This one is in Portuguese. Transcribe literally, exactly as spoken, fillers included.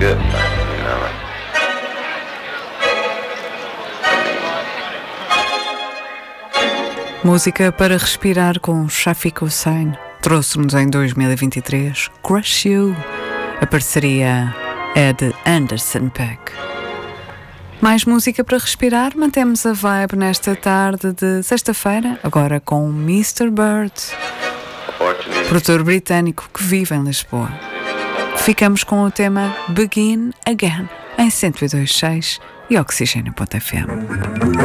good, you know. Música para respirar com Shafiq Hussein. Trouxe-nos em dois mil e vinte e três Crush You. A parceria é de Anderson .Paak. Mais música para respirar, mantemos a vibe nesta tarde de sexta-feira, agora com mister Bird, produtor britânico que vive em Lisboa. Ficamos com o tema Begin Again em cento e dois ponto seis e Oxigênio ponto F M.